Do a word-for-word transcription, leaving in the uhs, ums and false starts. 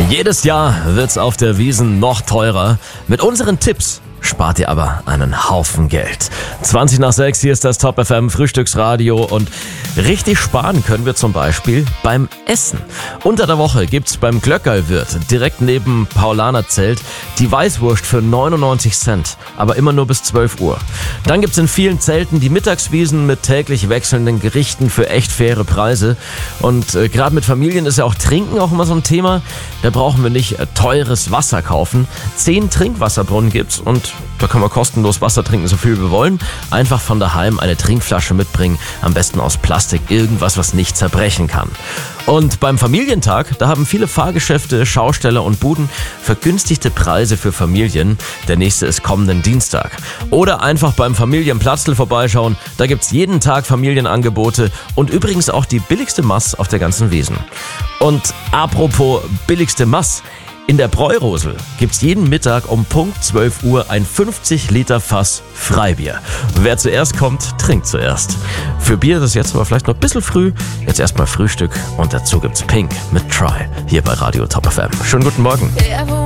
Jedes Jahr wird's auf der Wiesn noch teurer. Mit unseren Tipps spart ihr aber einen Haufen Geld. zwanzig nach sechs, hier ist das Top F M Frühstücksradio und richtig sparen können wir zum Beispiel beim Essen. Unter der Woche gibt's beim Glöckerlwirt direkt neben Paulanerzelt die Weißwurst für neunundneunzig Cent, aber immer nur bis zwölf Uhr. Dann gibt's in vielen Zelten die Mittagswiesen mit täglich wechselnden Gerichten für echt faire Preise. Und äh, gerade mit Familien ist ja auch Trinken auch immer so ein Thema. Da brauchen wir nicht äh, teures Wasser kaufen. Zehn Trinkwasserbrunnen gibt's und da können wir kostenlos Wasser trinken, so viel wir wollen. Einfach von daheim eine Trinkflasche mitbringen, am besten aus Plastik, irgendwas, was nicht zerbrechen kann. Und beim Familientag, da haben viele Fahrgeschäfte, Schausteller und Buden vergünstigte Preise für Familien. Der nächste ist kommenden Dienstag. Oder einfach beim Familienplatzl vorbeischauen, da gibt's jeden Tag Familienangebote und übrigens auch die billigste Mass auf der ganzen Wiesn. Und apropos billigste Mass, in der Bräurosel gibt's jeden Mittag um Punkt zwölf Uhr ein fünfzig Liter Fass Freibier. Wer zuerst kommt, trinkt zuerst. Für Bier ist es jetzt aber vielleicht noch ein bisschen früh. Jetzt erstmal Frühstück und dazu gibt's Pink mit Try hier bei Radio Top F M. Schönen guten Morgen.